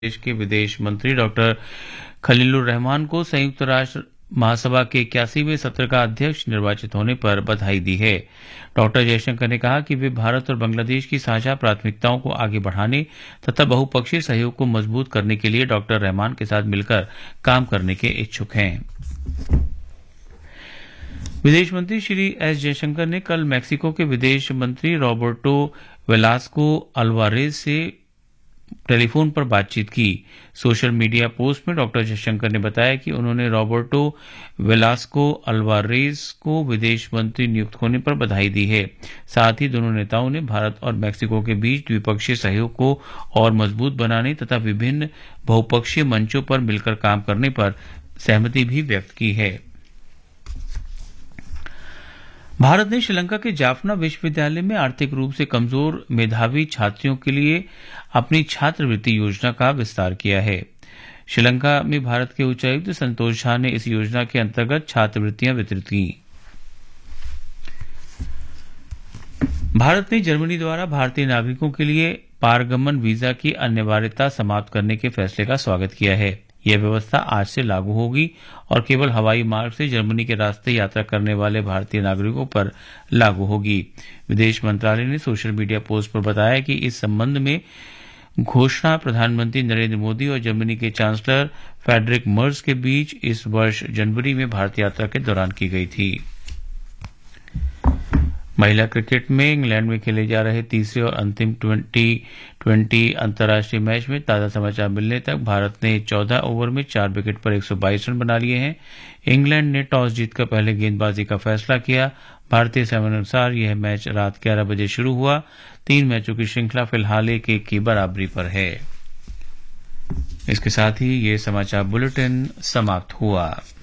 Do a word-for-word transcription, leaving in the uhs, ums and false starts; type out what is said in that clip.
देश के विदेश मंत्री डॉक्टर खलीलुर रहमान को संयुक्त राष्ट्र महासभा के इक्यासीवें सत्र का अध्यक्ष निर्वाचित होने पर बधाई दी है। डॉक्टर जयशंकर ने कहा कि वे भारत और बांग्लादेश की साझा प्राथमिकताओं को आगे बढ़ाने तथा बहुपक्षीय सहयोग को मजबूत करने के लिए डॉक्टर रहमान के साथ मिलकर काम करने के इच्छुक हैं। विदेश मंत्री श्री एस जयशंकर ने कल मैक्सिको के विदेश मंत्री रॉबर्टो वेलास्को अल्वारेज से टेलीफोन पर बातचीत की। सोशल मीडिया पोस्ट में डॉक्टर जयशंकर ने बताया कि उन्होंने रॉबर्टो वेलास्को अल्वारेज को विदेश मंत्री नियुक्त होने पर बधाई दी है। साथ ही दोनों नेताओं ने भारत और मैक्सिको के बीच द्विपक्षीय सहयोग को और मजबूत बनाने तथा विभिन्न बहुपक्षीय मंचों पर मिलकर काम करने पर सहमति भी व्यक्त की है। भारत ने श्रीलंका के जाफना विश्वविद्यालय में आर्थिक रूप से कमजोर मेधावी छात्रियों के लिए अपनी छात्रवृत्ति योजना का विस्तार किया है। श्रीलंका में भारत के उच्चायुक्त संतोष झा ने इस योजना के अंतर्गत छात्रवृत्तियां वितरित की। भारत ने जर्मनी द्वारा भारतीय नागरिकों के लिए पारगमन वीजा की अनिवार्यता समाप्त करने के फैसले का स्वागत किया है। यह व्यवस्था आज से लागू होगी और केवल हवाई मार्ग से जर्मनी के रास्ते यात्रा करने वाले भारतीय नागरिकों पर लागू होगी। विदेश मंत्रालय ने सोशल मीडिया पोस्ट पर बताया कि इस संबंध में घोषणा प्रधानमंत्री नरेंद्र मोदी और जर्मनी के चांसलर फ्रेडरिक मर्ज के बीच इस वर्ष जनवरी में भारत यात्रा के दौरान की गई थी। महिला क्रिकेट में इंग्लैंड में खेले जा रहे तीसरे और अंतिम ट्वेंटी ट्वेंटी अंतर्राष्ट्रीय मैच में ताजा समाचार मिलने तक भारत ने चौदह ओवर में चार विकेट पर एक सौ बाईस रन बना लिए हैं। इंग्लैंड ने टॉस जीतकर पहले गेंदबाजी का फैसला किया। भारतीय समय अनुसार यह मैच रात ग्यारह बजे शुरू हुआ। तीन मैचों की श्रृंखला फिलहाल एक एक की बराबरी पर है। इसके साथ ही ये समाचार बुलेटिन समाप्त हुआ।